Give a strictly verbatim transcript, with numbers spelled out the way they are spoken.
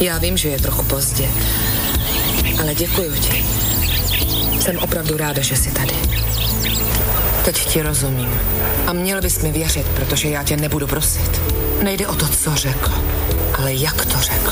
Já vím, že je trochu pozdě, ale děkuju ti. Jsem opravdu ráda, že jsi tady. Teď ti rozumím. A měl bys mi věřit, protože já tě nebudu prosit. Nejde o to, co řekl, ale jak to řekl.